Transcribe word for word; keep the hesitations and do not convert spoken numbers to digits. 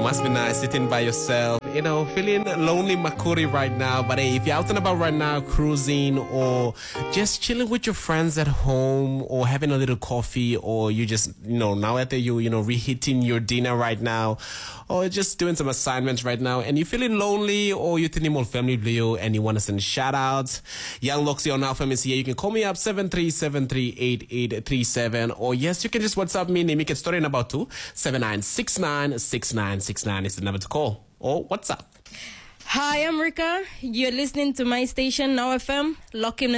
Must be nice sitting by yourself, you know, feeling lonely Makuri right now. But hey, if you're out and about right now, cruising or just chilling with your friends at home or having a little coffee, or you just, you know, now after you, you know, reheating your dinner right now, or just doing some assignments right now, and you're feeling lonely, or you're thinking more family blue and you want to send shout outs, Young Loxy on Alpha is here. You can call me up seven three seven three eight eight three seven, or yes, you can just WhatsApp me, name me, get story in about two seven nine six nine six nine six nine is the number to call, or WhatsApp. Hi, I'm Rika. You're listening to my station, Now F M. Lock in